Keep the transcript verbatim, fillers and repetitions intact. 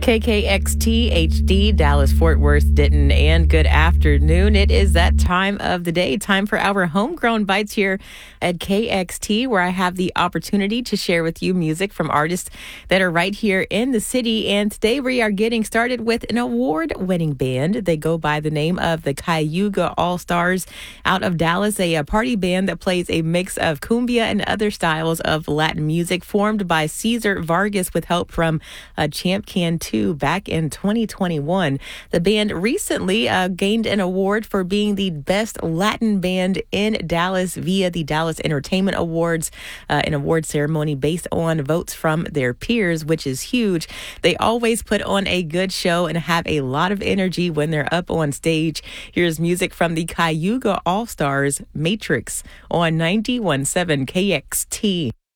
K K X T H D, Dallas, Fort Worth, Denton, and good afternoon. It is that time of the day, time for our homegrown bites here at K X T, where I have the opportunity to share with you music from artists that are right here in the city. And today we are getting started with an award-winning band. They go by the name of the Cayuga All-Stars out of Dallas, a, a party band that plays a mix of cumbia and other styles of Latin music, formed by Cesar Vargas with help from uh, Champ Can two back in twenty twenty-one. The band recently uh, gained an award for being the best Latin band in Dallas via the Dallas Entertainment Awards, uh, an award ceremony based on votes from their peers, which is huge. They always put on a good show and have a lot of energy when they're up on stage. Here's music from the Cayuga All-Stars, Matrix, on ninety-one point seven K X T.